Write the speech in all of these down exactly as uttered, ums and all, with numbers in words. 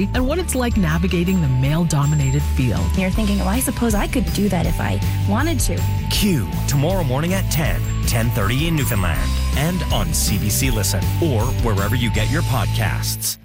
industry and what it's like navigating the male-dominated field. You're thinking, well, I suppose I could do that if I wanted to. Q, tomorrow morning at ten, ten thirty in Newfoundland, and on C B C Listen, or wherever you get your podcasts.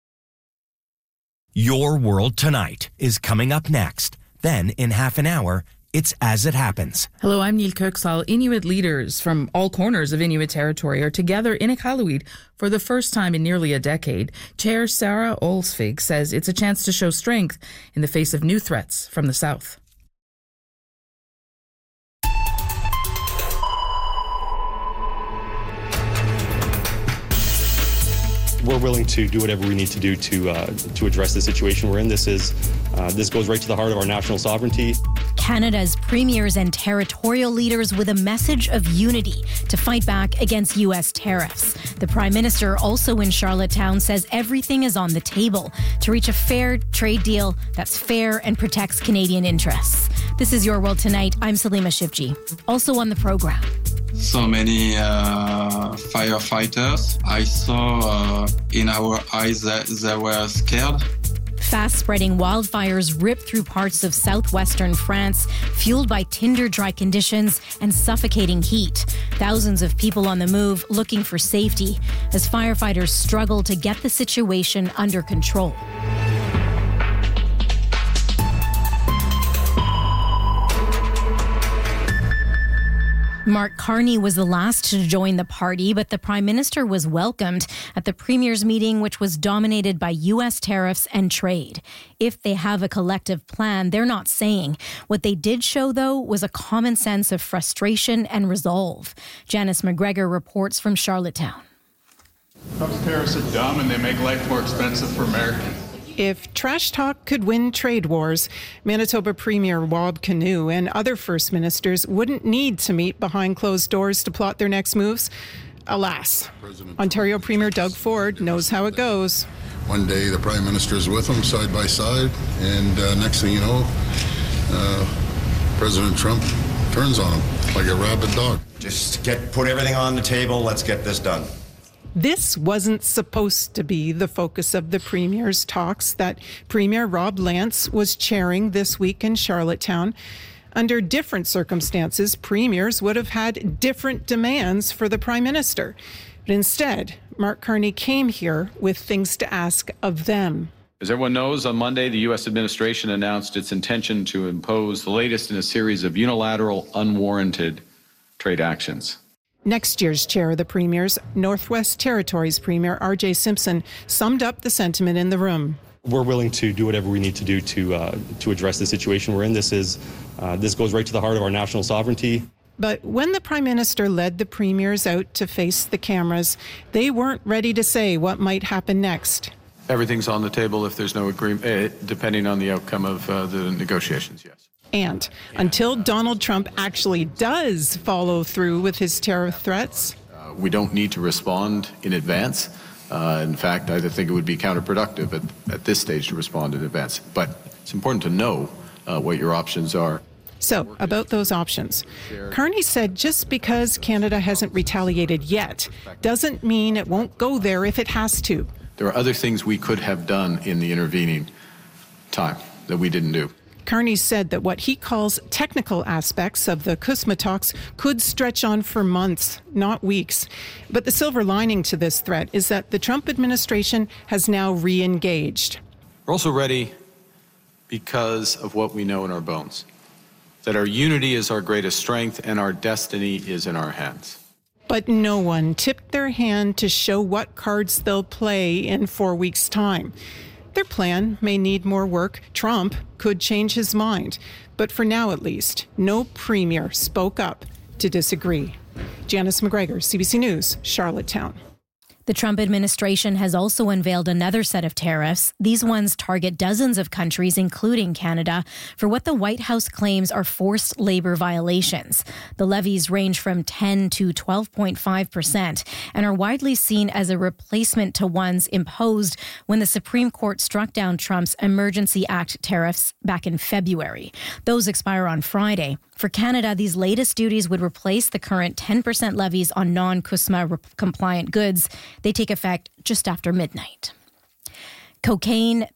Your World Tonight is coming up next. Then, in half an hour, it's As It Happens. Hello, I'm Neil Kirksall. Inuit leaders from all corners of Inuit territory are together in Iqaluit for the first time in nearly a decade. Chair Sarah Olsvig says it's a chance to show strength in the face of new threats from the south. We're willing to do whatever we need to do to uh, to address the situation we're in. This is uh, this goes right to the heart of our national sovereignty. Canada's premiers and territorial leaders with a message of unity to fight back against U S tariffs. The Prime Minister, also in Charlottetown, says everything is on the table to reach a fair trade deal that's fair and protects Canadian interests. This is Your World Tonight. I'm Salima Shivji. Also on the program. So many uh, firefighters. I saw uh, in our eyes that they were scared. Fast-spreading wildfires rip through parts of southwestern France, fueled by tinder-dry conditions and suffocating heat. Thousands of people on the move looking for safety as firefighters struggle to get the situation under control. Mark Carney was the last to join the party, but the Prime Minister was welcomed at the Premier's meeting, which was dominated by U S tariffs and trade. If they have a collective plan, they're not saying. What they did show, though, was a common sense of frustration and resolve. Janice McGregor reports from Charlottetown. Trump's tariffs are dumb and they make life more expensive for Americans. If trash talk could win trade wars, Manitoba Premier Wab Kinew and other First Ministers wouldn't need to meet behind closed doors to plot their next moves. Alas, Ontario Premier Doug Ford knows how it goes. One day the Prime Minister is with him side by side, and uh, next thing you know, uh, President Trump turns on him like a rabid dog. Just get put everything on the table. Let's get this done. This wasn't supposed to be the focus of the Premier's talks that Premier Rob Lance was chairing this week in Charlottetown. Under different circumstances, premiers would have had different demands for the Prime Minister. But instead, Mark Carney came here with things to ask of them. As everyone knows, on Monday, the U S administration announced its intention to impose the latest in a series of unilateral, unwarranted trade actions. Next year's chair of the Premiers, Northwest Territories Premier R J Simpson, summed up the sentiment in the room. We're willing to do whatever we need to do to uh, to address the situation we're in. This is uh, this goes right to the heart of our national sovereignty. But when the Prime Minister led the Premiers out to face the cameras, they weren't ready to say what might happen next. Everything's on the table if there's no agreement, uh, depending on the outcome of uh, the negotiations, yes. And until Donald Trump actually does follow through with his tariff threats, uh, we don't need to respond in advance. Uh, in fact, I think it would be counterproductive at, at this stage to respond in advance. But it's important to know uh, what your options are. So, about those options, Carney said just because Canada hasn't retaliated yet doesn't mean it won't go there if it has to. There are other things we could have done in the intervening time that we didn't do. Carney said that what he calls technical aspects of the CUSMA talks could stretch on for months, not weeks. But the silver lining to this threat is that the Trump administration has now re-engaged. We're also ready because of what we know in our bones, that our unity is our greatest strength and our destiny is in our hands. But no one tipped their hand to show what cards they'll play in four weeks' time. Their plan may need more work. Trump could change his mind. But for now, at least, no premier spoke up to disagree. Janice McGregor, C B C News, Charlottetown. The Trump administration has also unveiled another set of tariffs. These ones target dozens of countries, including Canada, for what the White House claims are forced labor violations. The levies range from ten to twelve point five percent and are widely seen as a replacement to ones imposed when the Supreme Court struck down Trump's Emergency Act tariffs back in February. Those expire on Friday. For Canada, these latest duties would replace the current ten percent levies on non-CUSMA compliant goods. They take effect just after midnight. Cocaine,